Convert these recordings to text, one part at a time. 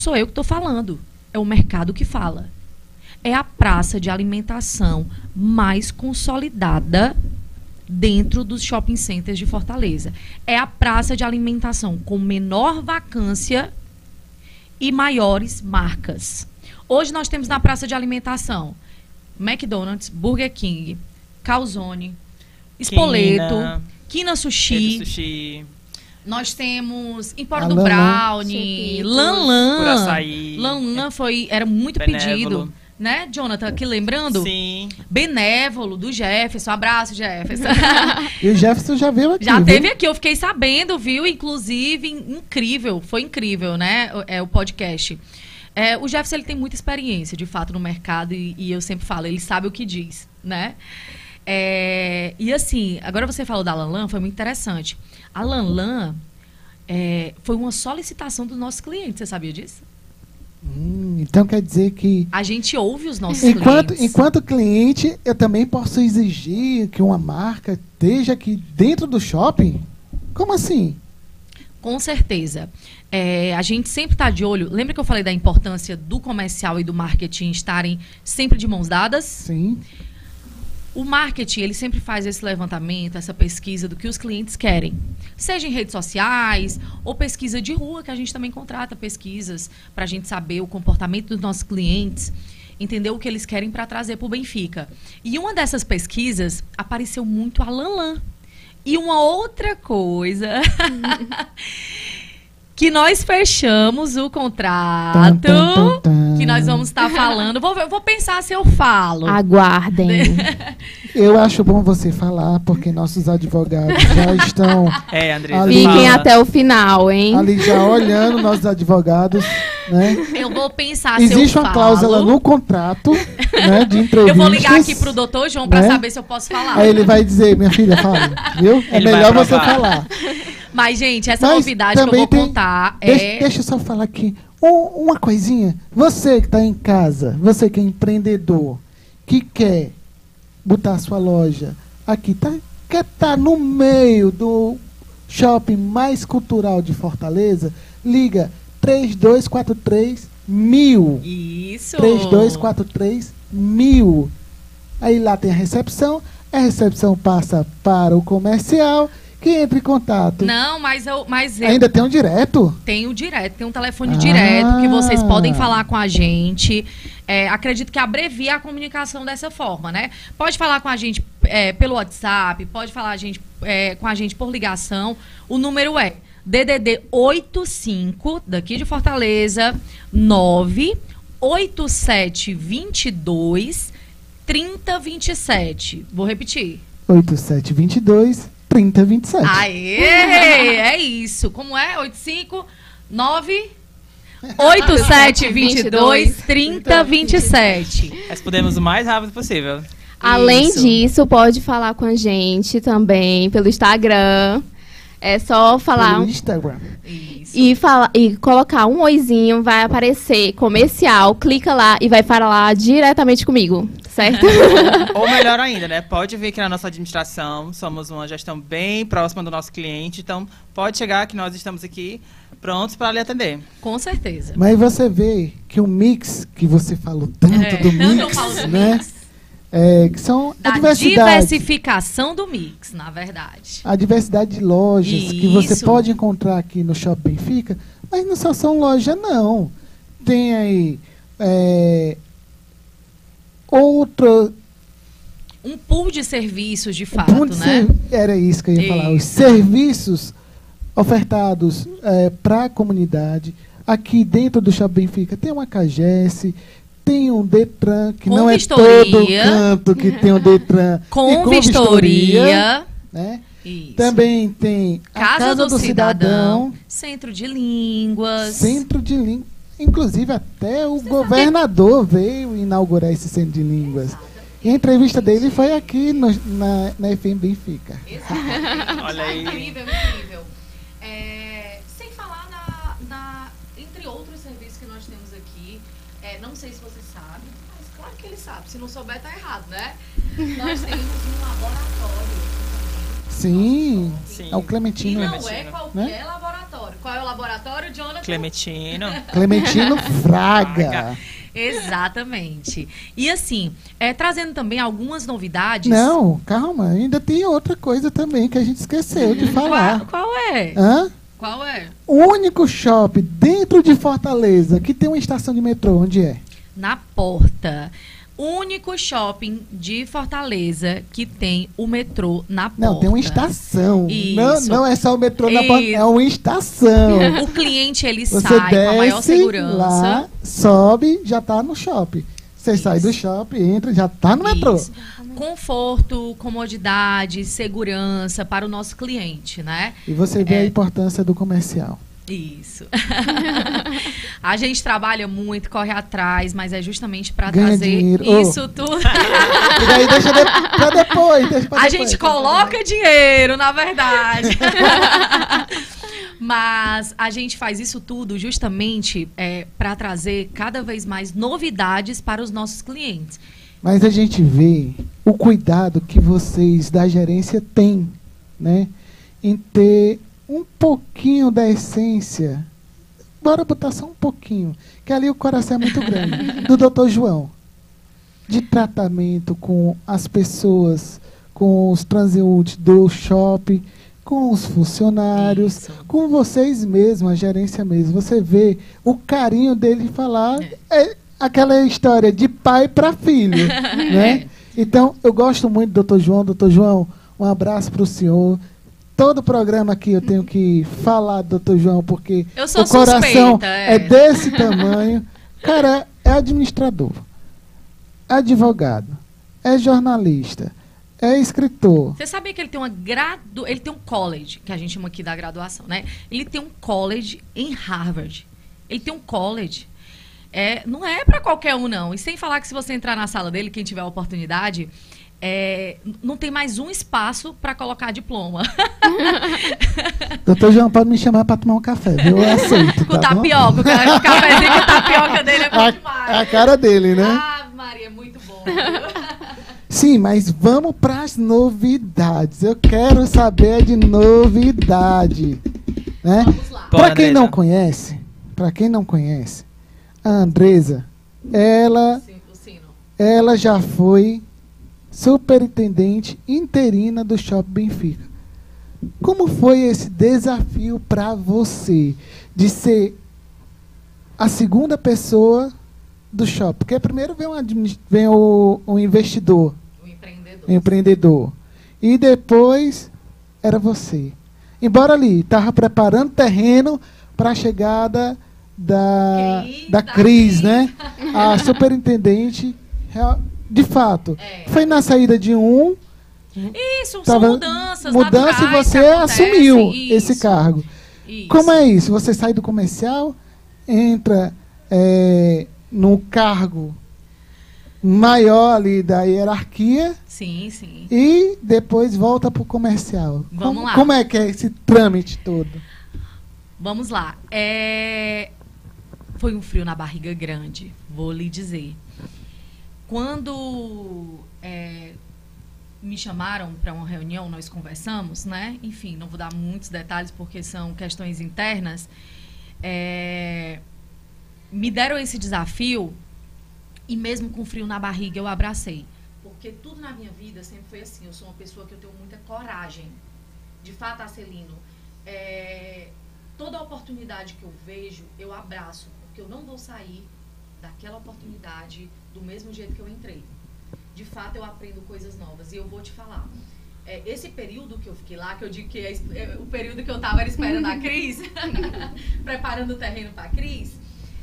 sou eu que estou falando, é o mercado que fala. É a praça de alimentação mais consolidada dentro dos shopping centers de Fortaleza. É a praça de alimentação com menor vacância e maiores marcas. Hoje nós temos na praça de alimentação McDonald's, Burger King, Calzone, Spoleto, Quina Sushi. Nós temos Empório do Brownie, Lanlan. Lanlan era muito pedido. Né, Jonathan? Aqui lembrando? Sim. Benévolo, do Jefferson. Abraço, Jefferson. E o Jefferson já veio aqui. Já teve aqui, eu fiquei sabendo, viu? Inclusive, incrível. Foi incrível, né? O podcast. O Jefferson, ele tem muita experiência, de fato, no mercado. E eu sempre falo, ele sabe o que diz, né? E assim, agora você falou da Lanlan, foi muito interessante. A Lanlan foi uma solicitação dos nossos clientes, você sabia disso? Então quer dizer que a gente ouve os nossos clientes. Enquanto cliente, eu também posso exigir que uma marca esteja aqui dentro do shopping? Como assim? Com certeza. A gente sempre está de olho. Lembra que eu falei da importância do comercial e do marketing estarem sempre de mãos dadas? Sim. O marketing, ele sempre faz esse levantamento, essa pesquisa do que os clientes querem. Seja em redes sociais ou pesquisa de rua, que a gente também contrata pesquisas para a gente saber o comportamento dos nossos clientes, entender o que eles querem para trazer para o Benfica. E uma dessas pesquisas apareceu muito a Lanlan. E uma outra coisa... que nós fechamos o contrato, que nós vamos estar falando. Vou pensar se eu falo. Aguardem. Eu acho bom você falar, porque nossos advogados já estão... Andressa, fiquem até o final, hein? Ali já olhando nossos advogados, né? Eu vou pensar se eu falo. Existe uma cláusula no contrato, né, de entrevistas. Eu vou ligar aqui pro doutor João para saber se eu posso falar. Aí ele vai dizer, minha filha, fala, viu? É melhor você falar. Mas, gente, essa novidade que eu vou contar Deixa eu só falar aqui. Uma coisinha. Você que está em casa, você que é empreendedor, que quer botar sua loja aqui, quer estar no meio do shopping mais cultural de Fortaleza, liga 3243-1000. Isso. 3243-1000. Aí lá tem a recepção passa para o comercial, que entra em contato. Não, mas eu... Ainda tem um direto? Tem um direto, tem um telefone direto que vocês podem falar com a gente. Acredito que abrevia a comunicação dessa forma, né? Pode falar com a gente pelo WhatsApp, pode falar com a gente por ligação. O número é DDD 85, daqui de Fortaleza, 98722 3027. Vou repetir. 8722 3027. Aê! É isso. Como é? 859 8722 3027. Respondemos o mais rápido possível. Além disso, pode falar com a gente também pelo Instagram. É só falar. Pelo Instagram. E colocar um oizinho, vai aparecer comercial, clica lá e vai falar diretamente comigo, certo? Ou melhor ainda, né? Pode vir aqui na nossa administração, somos uma gestão bem próxima do nosso cliente, então pode chegar que nós estamos aqui prontos para lhe atender. Com certeza. Mas você vê que o mix, que você falou tanto do mix, né? Que são a diversificação do mix, na verdade. A diversidade de lojas que você pode encontrar aqui no Shopping Benfica, mas não só são lojas, não. Tem aí outro... Um pool de serviços, de fato, né? Era isso que eu ia falar. Os serviços ofertados para a comunidade. Aqui dentro do Shopping Benfica tem uma CAGES, tem um Detran, que não é todo canto que tem um Detran. Com vistoria. Né? Também tem a Casa do Cidadão. Centro de Línguas. Inclusive, até o governador veio inaugurar esse centro de línguas. E a entrevista dele foi aqui na FM Benfica. Olha aí. Incrível. Sem falar entre outros serviços que nós temos aqui, não sei se você sabe, mas claro que ele sabe. Se não souber, tá errado, né? Nós temos um laboratório. Sim, é o Clementino. E não é qualquer laboratório. Qual é o laboratório, Jonathan? Clementino. Clementino Fraga. Exatamente. E assim, trazendo também algumas novidades. Não, calma, ainda tem outra coisa também que a gente esqueceu de falar. Qual é? Hã? Qual é? O único shopping dentro de Fortaleza que tem uma estação de metrô, onde é? Na Porta. Único shopping de Fortaleza que tem o metrô na porta. Não, tem uma estação. Isso. Não é só o metrô na porta, é uma estação. O cliente, ele Você sai com a maior desce segurança. lá, sobe, já tá no shopping. Você sai do shopping, entra, já tá no metrô. Isso. Conforto, comodidade, segurança para o nosso cliente, né? E você vê a importância do comercial. Isso. A gente trabalha muito, corre atrás, mas é justamente para Ganha trazer dinheiro. isso tudo. E daí deixa pra depois. Deixa pra A depois. gente coloca dinheiro, na verdade. Mas a gente faz isso tudo justamente para trazer cada vez mais novidades para os nossos clientes. Mas a gente vê o cuidado que vocês da gerência têm, né? Em ter um pouquinho da essência. Bora botar só um pouquinho. Que ali o coração é muito grande. Do Dr. João. De tratamento com as pessoas, com os transeuntes do shopping, com os funcionários, Isso. com vocês mesmos, a gerência mesmo. Você vê o carinho dele falar. É aquela história de pai para filho, né? Então, eu gosto muito do Dr. João. Dr. João, um abraço para o senhor. Todo programa aqui eu tenho que falar do Dr. João, porque Eu sou o coração suspeita, é desse tamanho. Cara, é administrador, é advogado, é jornalista, é escritor. Você sabia que ele tem ele tem um college, que a gente chama aqui da graduação, né? Ele tem um college em Harvard. Ele tem um college. Não é para qualquer um, não. E sem falar que se você entrar na sala dele, quem tiver a oportunidade, não tem mais um espaço para colocar diploma. Doutor João, pode me chamar para tomar um café, viu? Eu aceito, Com tá bom? tapioca. O cafezinho com tapioca dele é bom demais. A cara dele, né? Ah, Maria, muito bom. Sim, mas vamos para as novidades. Eu quero saber de novidade, né? Vamos lá. Bom, Para quem Andresa. não conhece, a Andresa, ela O sino. já foi superintendente interina do Shopping Benfica. Como foi esse desafio para você de ser a segunda pessoa do shopping? Porque primeiro vem o investidor, O o empreendedor. E depois era você. Embora ali estava preparando terreno para a chegada da Cris, né? A superintendente, de fato. Foi na saída de um. Isso, Tava são mudanças mudança e naturais você que acontecem. assumiu Isso, esse cargo. isso. Como é isso? Você sai do comercial, entra num cargo maior ali da hierarquia Sim, sim. e depois volta para o comercial. Vamos lá. Como é que é esse trâmite todo? Vamos lá. Foi um frio na barriga grande, vou lhe dizer. Quando me chamaram para uma reunião, nós conversamos, né? Enfim, não vou dar muitos detalhes porque são questões internas. Me deram esse desafio e mesmo com frio na barriga eu abracei. Porque tudo na minha vida sempre foi assim. Eu sou uma pessoa que eu tenho muita coragem. De fato, Arcelino, toda oportunidade que eu vejo, eu abraço. Porque eu não vou sair daquela oportunidade do mesmo jeito que eu entrei. De fato, eu aprendo coisas novas. E eu vou te falar. Esse período que eu fiquei lá, que eu digo que o período que eu estava esperando a Cris, preparando o terreno para a Cris,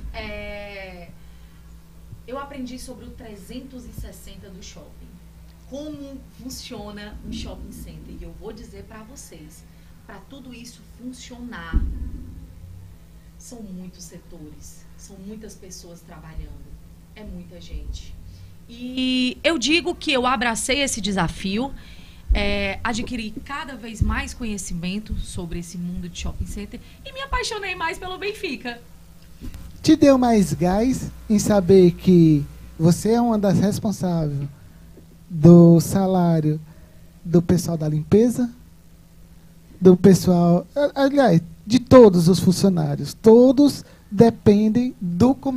eu aprendi sobre o 360 do shopping. Como funciona um shopping center. E eu vou dizer para vocês, para tudo isso funcionar, são muitos setores, são muitas pessoas trabalhando, é muita gente. E eu digo que eu abracei esse desafio, adquiri cada vez mais conhecimento sobre esse mundo de shopping center e me apaixonei mais pelo Benfica. Te deu mais gás em saber que você é uma das responsáveis do salário do pessoal da limpeza, do pessoal... Aliás, de todos os funcionários. Todos dependem do